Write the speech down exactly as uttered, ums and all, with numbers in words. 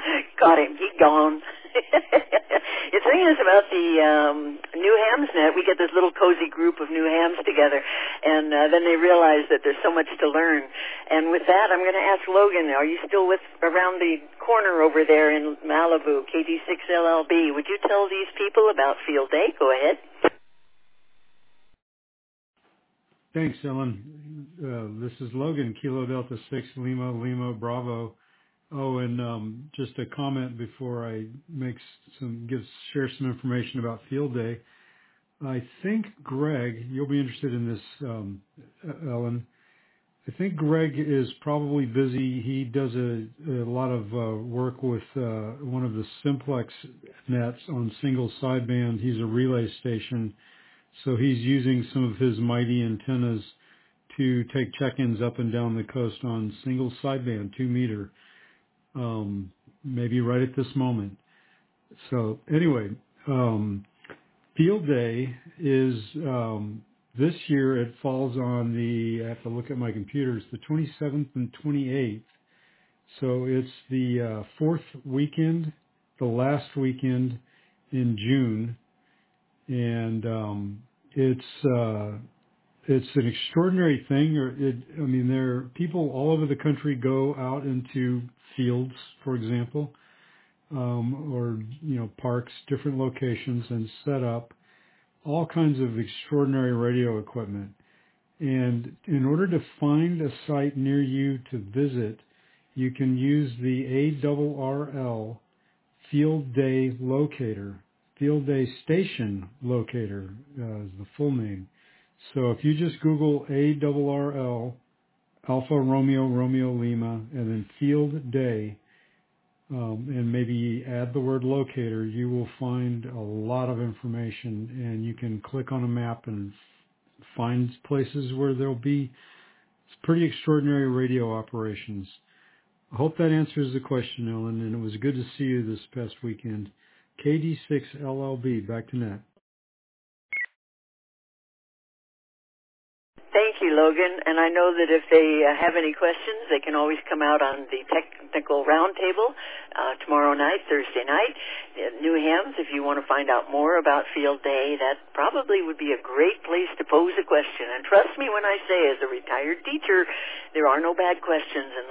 Got him. He gone. The thing is about the um, New Hams Net, we get this little cozy group of new hams together, and uh, then they realize that there's so much to learn. And with that, I'm going to ask Logan, are you still with around the corner over there in Malibu, K D six L L B? Would you tell these people about Field Day? Go ahead. Thanks, Ellen. Uh, this is Logan, Kilo Delta six, Lima, Lima, Bravo. Oh, and um, just a comment before I make some, give, share some information about Field Day. I think Greg, you'll be interested in this, um, Ellen. I think Greg is probably busy. He does a, a lot of uh, work with uh, one of the simplex nets on single sideband. He's a relay station, so he's using some of his mighty antennas to take check-ins up and down the coast on single sideband, two meter. Um, maybe right at this moment. So anyway, um, Field Day is, um, this year it falls on the, I have to look at my computers, the twenty-seventh and twenty-eighth. So it's the uh, fourth weekend, the last weekend in June. And um, it's, uh, it's an extraordinary thing. Or it, I mean, there people all over the country go out into fields, for example, um, or you know, parks, different locations, and set up all kinds of extraordinary radio equipment. And in order to find a site near you to visit, you can use the A R R L Field Day Locator, Field Day Station Locator uh, is the full name. So if you just Google A R R L, Alpha Romeo Romeo Lima, and then Field Day, um, and maybe add the word locator, you will find a lot of information, and you can click on a map and find places where there'll be pretty extraordinary radio operations. I hope that answers the question, Ellen, and it was good to see you this past weekend. K D six L L B, back to net. Thank you, Logan. And I know that if they uh, have any questions, they can always come out on the technical roundtable uh, tomorrow night, Thursday night, at New Hams. If you want to find out more about Field Day, that probably would be a great place to pose a question. And trust me when I say, as a retired teacher, there are no bad questions. And